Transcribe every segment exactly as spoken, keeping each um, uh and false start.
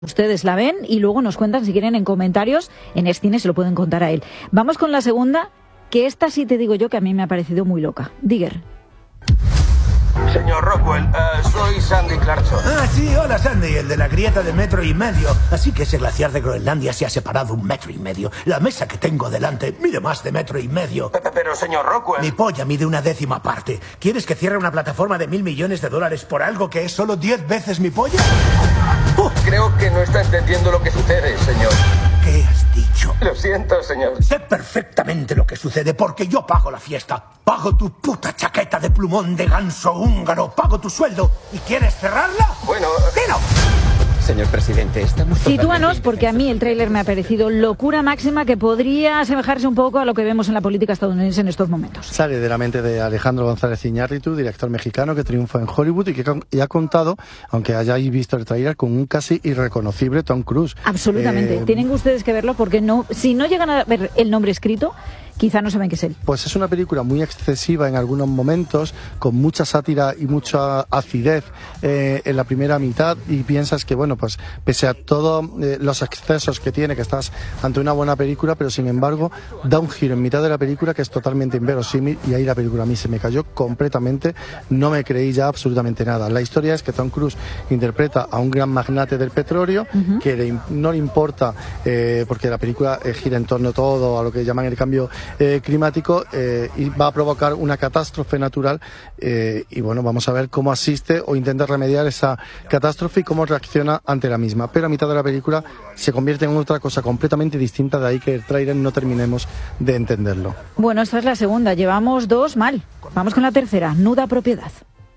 Ustedes la ven y luego nos cuentan si quieren en comentarios. En Escine se lo pueden contar a él. Vamos con la segunda, que esta sí te digo yo que a mí me ha parecido muy loca. Digger. Señor Rockwell, uh, soy Sandy Clarkson. Ah, sí, hola Sandy, el de la grieta de metro y medio. Así que ese glaciar de Groenlandia se ha separado un metro y medio. La mesa que tengo delante mide más de metro y medio. Pero, señor Rockwell... Mi polla mide una décima parte. ¿Quieres que cierre una plataforma de mil millones de dólares por algo que es solo diez veces mi polla? Uh, Creo que no está entendiendo lo que sucede, señor. ¿Qué has dicho? Lo siento, señor. Sé perfectamente lo que sucede porque yo pago la fiesta. Pago tu puta chaqueta de plumón de ganso húngaro. Pago tu sueldo. ¿Y quieres cerrarla? Bueno... ¡Dilo! Señor presidente, estamos... Sitúanos, porque a mí el tráiler me ha parecido locura máxima, que podría asemejarse un poco a lo que vemos en la política estadounidense en estos momentos. Sale de la mente de Alejandro González Iñárritu, director mexicano que triunfa en Hollywood y que y ha contado, aunque hayáis visto el tráiler, con un casi irreconocible Tom Cruise. Absolutamente. Eh... Tienen ustedes que verlo porque no, si no llegan a ver el nombre escrito, quizá no saben qué es él. Pues es una película muy excesiva en algunos momentos, con mucha sátira y mucha acidez eh, en la primera mitad, y piensas que, bueno, pues pese a todos eh, los excesos que tiene, que estás ante una buena película, pero sin embargo da un giro en mitad de la película que es totalmente inverosímil, y ahí la película a mí se me cayó completamente, no me creí ya absolutamente nada. La historia es que Tom Cruise interpreta a un gran magnate del petróleo, uh-huh. que le, no le importa, eh, porque la película eh, gira en torno todo a lo que llaman el cambio Eh, climático, eh, y va a provocar una catástrofe natural, eh, y bueno, vamos a ver cómo asiste o intenta remediar esa catástrofe y cómo reacciona ante la misma, pero a mitad de la película se convierte en otra cosa completamente distinta, de ahí que el tráiler no terminemos de entenderlo. Bueno, esta es la segunda, llevamos dos mal, vamos con la tercera, Nuda Propiedad.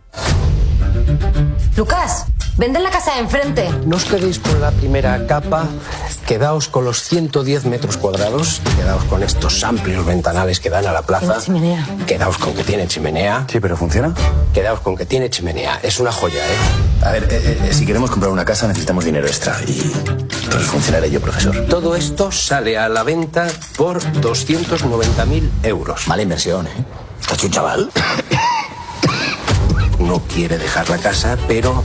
Lucas, vende la casa de enfrente. No os quedéis con la primera capa, quedaos con los ciento diez metros cuadrados, quedaos con estos amplios ventanales que dan a la plaza. Tiene chimenea. Quedaos con que tiene chimenea. Sí, pero ¿funciona? Quedaos con que tiene chimenea. Es una joya, ¿eh? A ver, eh, eh, si queremos comprar una casa necesitamos dinero extra y entonces funcionaré yo, profesor. Todo esto sale a la venta por doscientos noventa mil euros. Mala inversión, ¿eh? ¿Estás un chaval? No quiere dejar la casa, pero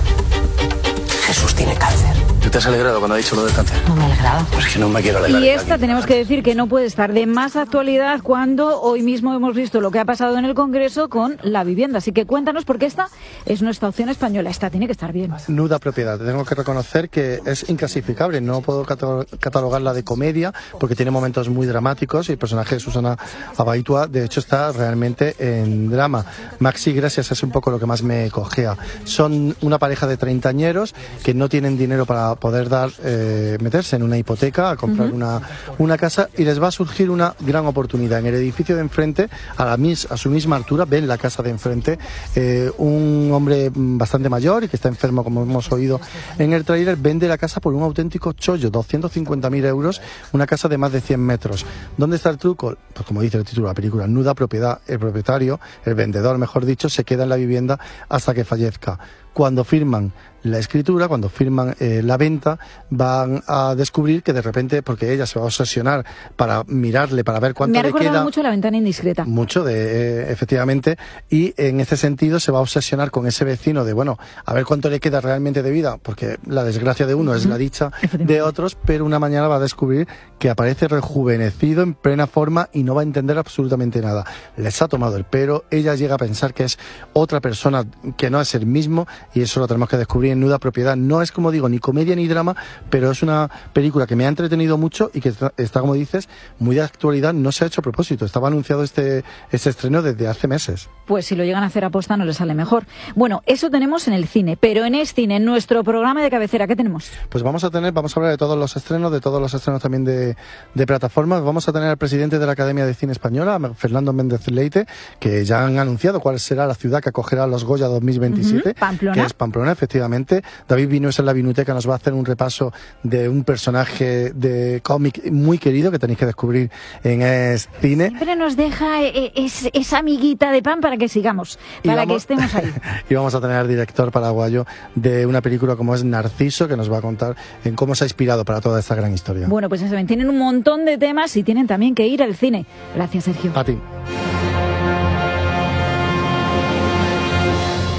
Jesús tiene cáncer. ¿Tú te has alegrado cuando ha dicho lo del cáncer? No me he alegrado. Pues que no me quiero alegrar. Y esta tenemos que decir que no puede estar de más actualidad cuando hoy mismo hemos visto lo que ha pasado en el Congreso con la vivienda. Así que cuéntanos, porque esta es nuestra opción española. Esta tiene que estar bien. Nuda Propiedad. Tengo que reconocer que es inclasificable. No puedo catalogarla de comedia porque tiene momentos muy dramáticos y el personaje de Susana Abaitua, de hecho, está realmente en drama. Maxi Gracias es un poco lo que más me cojea. Son una pareja de treintañeros que no tienen dinero para poder dar eh, meterse en una hipoteca, a comprar uh-huh. una, una casa, y les va a surgir una gran oportunidad. En el edificio de enfrente, a, la mis, a su misma altura, ven la casa de enfrente, eh, un hombre bastante mayor y que está enfermo, como hemos oído en el tráiler, vende la casa por un auténtico chollo, doscientos cincuenta mil euros, una casa de más de cien metros. ¿Dónde está el truco? Pues como dice el título de la película, Nuda Propiedad. El propietario, el vendedor mejor dicho, se queda en la vivienda hasta que fallezca. Cuando firman la escritura, cuando firman eh, la venta, van a descubrir que de repente, porque ella se va a obsesionar para mirarle, para ver cuánto le queda. Me ha recordado mucho La Ventana Indiscreta. Mucho, de, eh, efectivamente, y en ese sentido se va a obsesionar con ese vecino de, bueno, a ver cuánto le queda realmente de vida, porque la desgracia de uno uh-huh. es la dicha de otros, pero una mañana va a descubrir que aparece rejuvenecido, en plena forma, y no va a entender absolutamente nada. Les ha tomado el pelo, ella llega a pensar que es otra persona, que no es el mismo, y eso lo tenemos que descubrir en Nuda Propiedad. No es, como digo, ni comedia ni drama, pero es una película que me ha entretenido mucho y que está, está como dices, muy de actualidad. No se ha hecho a propósito, estaba anunciado este, este estreno desde hace meses. Pues si lo llegan a hacer a posta no les sale mejor. Bueno, eso tenemos en el cine, pero en Escine, en nuestro programa de cabecera, ¿qué tenemos? Pues vamos a tener, vamos a hablar de todos los estrenos, de todos los estrenos también de, de plataformas. Vamos a tener al presidente de la Academia de Cine Española, Fernando Méndez Leite, que ya han anunciado cuál será la ciudad que acogerá los Goya dos mil veintisiete, uh-huh. Pamplona. Que es Pamplona, efectivamente. David Vinuesa en la Vinoteca nos va a hacer un repaso de un personaje de cómic muy querido que tenéis que descubrir en Escine. Siempre nos deja es, esa amiguita de pan para que sigamos, para vamos, que estemos ahí. Y vamos a tener al director paraguayo de una película como es Narciso, que nos va a contar en cómo se ha inspirado para toda esta gran historia. Bueno, pues ya saben, tienen un montón de temas y tienen también que ir al cine. Gracias, Sergio. A ti.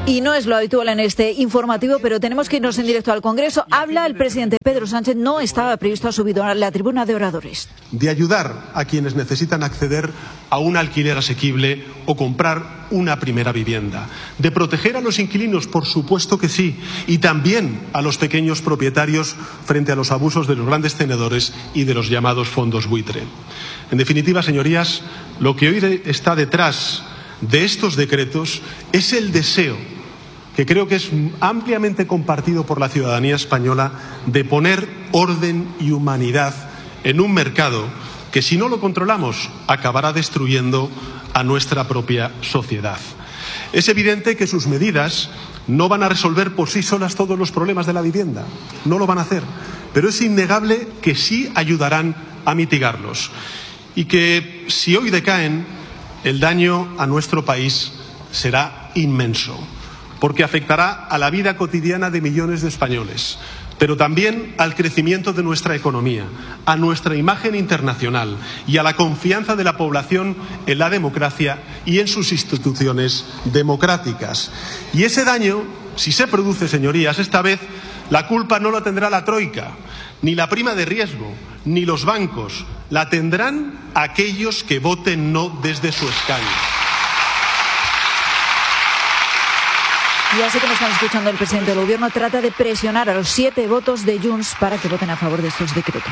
Y no es lo habitual en este informativo, pero tenemos que irnos en directo al Congreso. Habla el presidente Pedro Sánchez, no estaba previsto a subir a la tribuna de oradores. De ayudar a quienes necesitan acceder a un alquiler asequible o comprar una primera vivienda. De proteger a los inquilinos, por supuesto que sí, y también a los pequeños propietarios frente a los abusos de los grandes tenedores y de los llamados fondos buitre. En definitiva, señorías, lo que hoy está detrás de estos decretos es el deseo, que creo que es ampliamente compartido por la ciudadanía española, de poner orden y humanidad en un mercado que, si no lo controlamos, acabará destruyendo a nuestra propia sociedad. Es evidente que sus medidas no van a resolver por sí solas todos los problemas de la vivienda, no lo van a hacer, pero es innegable que sí ayudarán a mitigarlos y que, si hoy decaen, el daño a nuestro país será inmenso, porque afectará a la vida cotidiana de millones de españoles, pero también al crecimiento de nuestra economía, a nuestra imagen internacional y a la confianza de la población en la democracia y en sus instituciones democráticas. Y ese daño, si se produce, señorías, esta vez la culpa no la tendrá la Troika, ni la prima de riesgo, ni los bancos. La tendrán aquellos que voten no desde su escaño. Y así como están escuchando, el presidente del Gobierno trata de presionar a los siete votos de Junts para que voten a favor de estos decretos.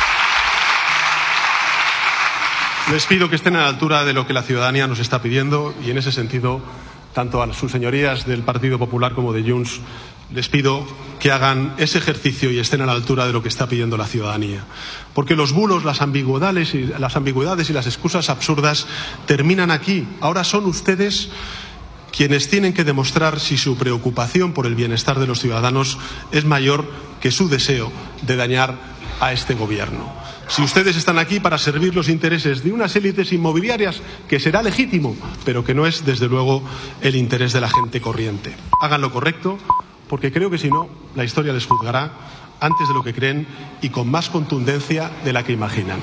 Les pido que estén a la altura de lo que la ciudadanía nos está pidiendo y, en ese sentido, tanto a sus señorías del Partido Popular como de Junts, les pido que hagan ese ejercicio y estén a la altura de lo que está pidiendo la ciudadanía. Porque los bulos, las ambigüedades y las, ambigüedades y las excusas absurdas terminan aquí. Ahora son ustedes quienes tienen que demostrar si su preocupación por el bienestar de los ciudadanos es mayor que su deseo de dañar a este Gobierno. Si ustedes están aquí para servir los intereses de unas élites inmobiliarias, que será legítimo, pero que no es, desde luego, el interés de la gente corriente. Hagan lo correcto, porque creo que si no, la historia les juzgará antes de lo que creen y con más contundencia de la que imaginan.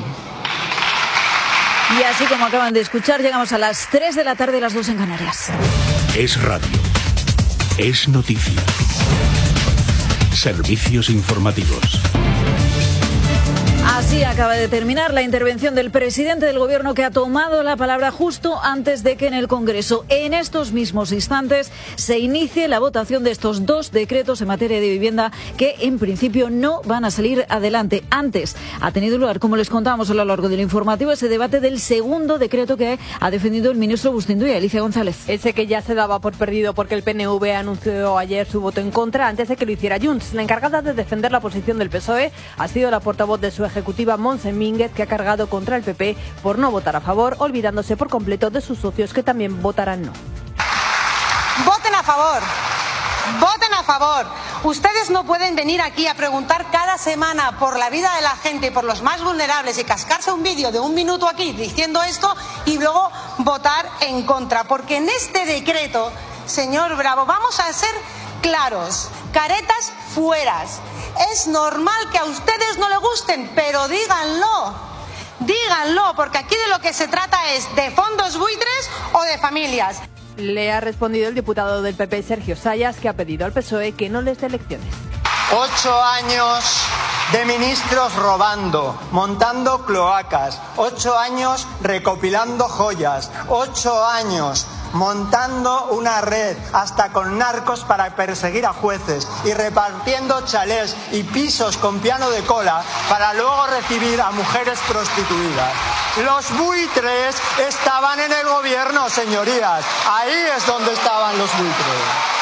Y así como acaban de escuchar, llegamos a las tres de la tarde, las dos en Canarias. Es radio. Es noticia. Servicios informativos. Así acaba de terminar la intervención del presidente del Gobierno, que ha tomado la palabra justo antes de que en el Congreso, en estos mismos instantes, se inicie la votación de estos dos decretos en materia de vivienda que en principio no van a salir adelante. Antes ha tenido lugar, como les contábamos a lo largo del informativo, ese debate del segundo decreto que ha defendido el ministro Bustinduy, Alicia González. Ese que ya se daba por perdido porque el P N V anunció ayer su voto en contra antes de que lo hiciera Junts. La encargada de defender la posición del P S O E ha sido la portavoz de su ejecutiva, Montse Mínguez, que ha cargado contra el P P por no votar a favor, olvidándose por completo de sus socios que también votarán no. Voten a favor. Voten a favor. Ustedes no pueden venir aquí a preguntar cada semana por la vida de la gente y por los más vulnerables y cascarse un vídeo de un minuto aquí diciendo esto y luego votar en contra. Porque en este decreto, señor Bravo, vamos a ser claros, caretas fueras. Es normal que a ustedes no les gusten, pero díganlo, díganlo, porque aquí de lo que se trata es de fondos buitres o de familias. Le ha respondido el diputado del P P, Sergio Sayas, que ha pedido al P S O E que no les dé lecciones. Ocho años de ministros robando, montando cloacas, ocho años recopilando joyas, ocho años montando una red hasta con narcos para perseguir a jueces y repartiendo chalés y pisos con piano de cola para luego recibir a mujeres prostituidas. Los buitres estaban en el Gobierno, señorías. Ahí es donde estaban los buitres.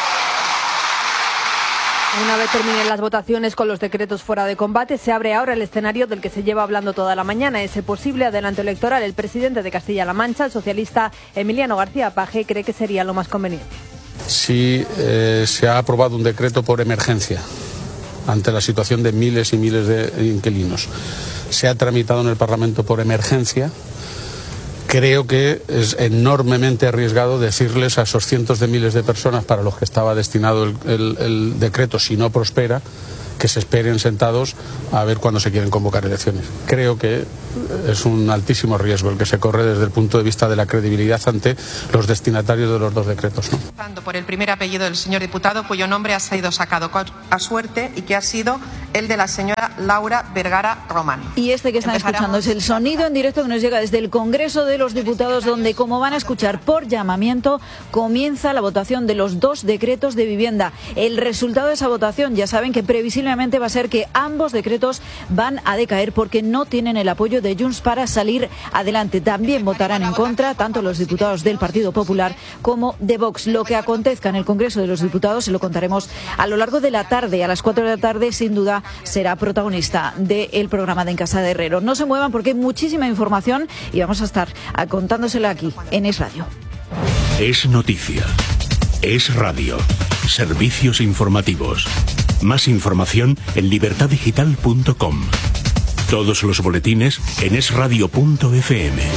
Una vez terminen las votaciones con los decretos fuera de combate, se abre ahora el escenario del que se lleva hablando toda la mañana, ese posible adelanto electoral. El presidente de Castilla-La Mancha, el socialista Emiliano García Paje, cree que sería lo más conveniente. Si eh, se ha aprobado un decreto por emergencia ante la situación de miles y miles de inquilinos, se ha tramitado en el Parlamento por emergencia, creo que es enormemente arriesgado decirles a esos cientos de miles de personas para los que estaba destinado el, el, el decreto, si no prospera, que se esperen sentados a ver cuándo se quieren convocar elecciones. Creo que es un altísimo riesgo el que se corre desde el punto de vista de la credibilidad ante los destinatarios de los dos decretos, ¿no? Por el primer apellido del señor diputado, cuyo nombre ha sido sacado a suerte y que ha sido el de la señora Laura Vergara Román. Y este que están escuchando es el sonido en directo que nos llega desde el Congreso de los Diputados, donde, como van a escuchar por llamamiento, comienza la votación de los dos decretos de vivienda. El resultado de esa votación, ya saben que previsiblemente va a ser que ambos decretos van a decaer porque no tienen el apoyo de Junts para salir adelante. También votarán en contra tanto los diputados del Partido Popular como de Vox. Lo que acontezca en el Congreso de los Diputados se lo contaremos a lo largo de la tarde. A las cuatro de la tarde, sin duda, será protagonista del programa de En Casa de Herrero. No se muevan porque hay muchísima información y vamos a estar contándosela aquí en Es Radio. Es noticia. Es radio. Servicios informativos. Más información en libertad digital punto com. Todos los boletines en es radio punto efe eme.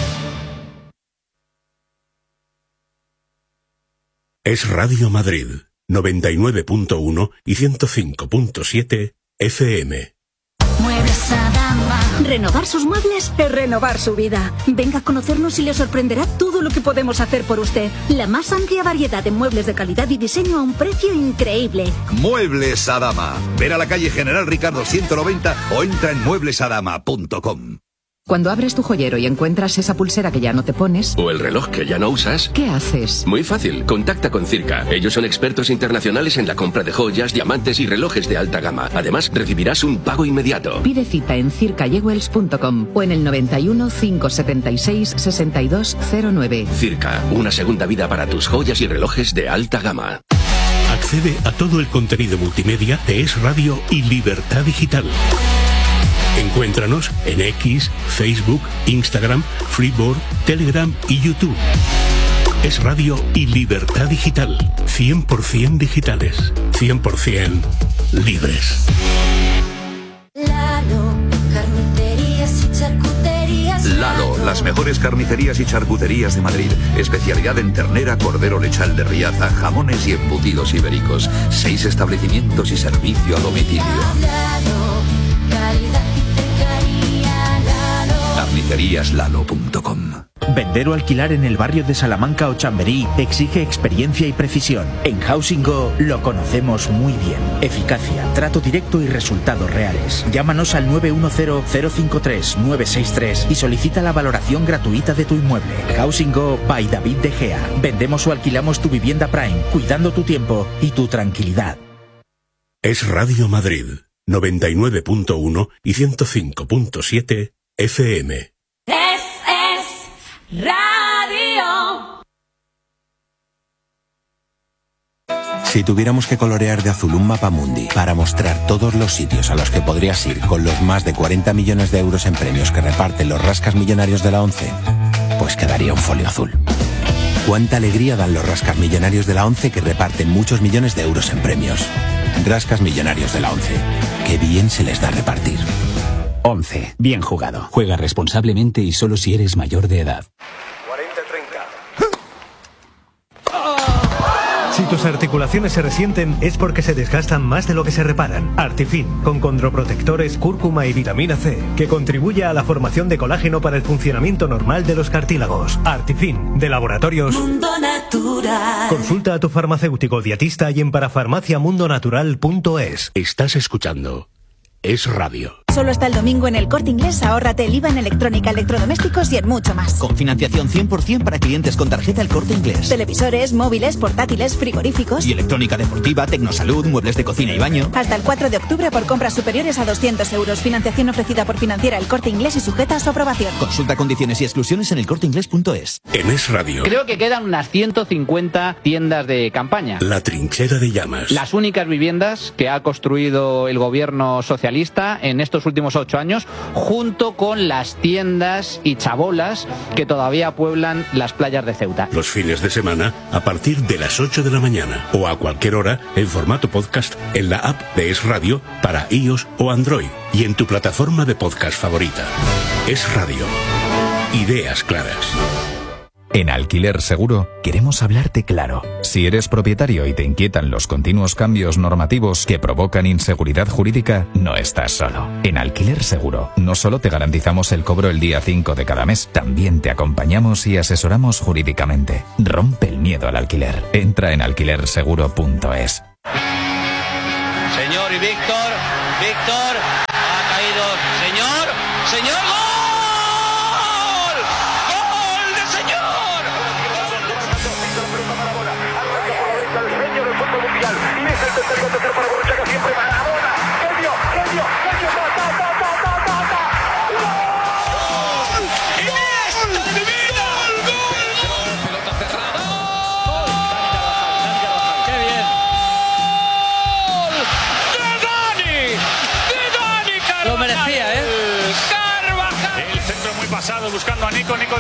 Es Radio Madrid, noventa y nueve punto uno y ciento cinco punto siete efe eme. Muebles Adama. Renovar sus muebles es renovar su vida. Venga a conocernos y le sorprenderá todo lo que podemos hacer por usted. La más amplia variedad de muebles de calidad y diseño a un precio increíble. Muebles Adama. Ven a la calle General Ricardo ciento noventa o entra en muebles adama punto com. Cuando abres tu joyero y encuentras esa pulsera que ya no te pones... o el reloj que ya no usas... ¿qué haces? Muy fácil, contacta con Circa. Ellos son expertos internacionales en la compra de joyas, diamantes y relojes de alta gama. Además, recibirás un pago inmediato. Pide cita en circa jewels punto com o en el noventa y uno, cinco setenta y seis, sesenta y dos cero nueve. Circa, una segunda vida para tus joyas y relojes de alta gama. Accede a todo el contenido multimedia de Es Radio y Libertad Digital. Encuéntranos en X, Facebook, Instagram, Freeboard, Telegram y YouTube. Es Radio y Libertad Digital. cien por ciento digitales. cien por ciento libres. Lalo, carnicerías y charcuterías. Lalo, las mejores carnicerías y charcuterías de Madrid. Especialidad en ternera, cordero lechal de Riaza, jamones y embutidos ibéricos. Seis establecimientos y servicio a domicilio. carnicerías lalo punto com. Vender o alquilar en el barrio de Salamanca o Chamberí exige experiencia y precisión. En Housing Go lo conocemos muy bien. Eficacia, trato directo y resultados reales. Llámanos al nueve uno cero, cero cinco tres, nueve seis tres y solicita la valoración gratuita de tu inmueble. Housing Go by David De Gea. Vendemos o alquilamos tu vivienda Prime, cuidando tu tiempo y tu tranquilidad. Es Radio Madrid, noventa y nueve punto uno y ciento cinco punto siete efe eme. Es, es Radio. Si tuviéramos que colorear de azul un mapa mundi para mostrar todos los sitios a los que podrías ir con los más de cuarenta millones de euros en premios que reparten los rascas millonarios de la ONCE, pues quedaría un folio azul. Cuánta alegría dan los rascas millonarios de la ONCE que reparten muchos millones de euros en premios. Rascas millonarios de la ONCE. Qué bien se les da repartir. ONCE. Bien jugado. Juega responsablemente y solo si eres mayor de edad. cuarenta treinta. Si tus articulaciones se resienten es porque se desgastan más de lo que se reparan. Artifin, con condroprotectores, cúrcuma y vitamina C, que contribuye a la formación de colágeno para el funcionamiento normal de los cartílagos. Artifin, de Laboratorios Mundo Natural. Consulta a tu farmacéutico dietista y en parafarmacia mundo natural punto es. Estás escuchando Es Radio. Solo hasta el domingo en El Corte Inglés ahórrate el I V A en electrónica, electrodomésticos y en mucho más. Con financiación cien por ciento para clientes con tarjeta El Corte Inglés. Televisores, móviles, portátiles, frigoríficos. Y electrónica deportiva, tecnosalud, muebles de cocina y baño. Hasta el cuatro de octubre por compras superiores a doscientos euros. Financiación ofrecida por Financiera El Corte Inglés y sujeta a su aprobación. Consulta condiciones y exclusiones en el corte inglés punto es. En Es Radio. Creo que quedan unas ciento cincuenta tiendas de campaña. La trinchera de llamas. Las únicas viviendas que ha construido el gobierno socialista en estos últimos ocho años, junto con las tiendas y chabolas que todavía pueblan las playas de Ceuta. Los fines de semana a partir de las ocho de la mañana o a cualquier hora en formato podcast en la app de Es Radio para iOS o Android y en tu plataforma de podcast favorita. Es Radio. Ideas claras. En Alquiler Seguro queremos hablarte claro. Si eres propietario y te inquietan los continuos cambios normativos que provocan inseguridad jurídica, no estás solo. En Alquiler Seguro no solo te garantizamos el cobro el día cinco de cada mes, también te acompañamos y asesoramos jurídicamente. Rompe el miedo al alquiler. Entra en alquiler seguro punto es. Señor y Víctor, Víctor, ha caído. Señor, señor, ¡gol! ¡Gol de señor! El sueño del fútbol mundial. Y es el tercer gol tercer para Borruchaga, siempre Maradona. Genio, genio, genio, ta, ta, ta, ta, ta, ta, ta. ¡Gol! ¡Iniesta de mi vida! ¡Gol! Pelota cerrada. ¡Qué bien! Lo merecía, ¿eh? Carvajal. El centro muy pasado buscando a Nico, Nico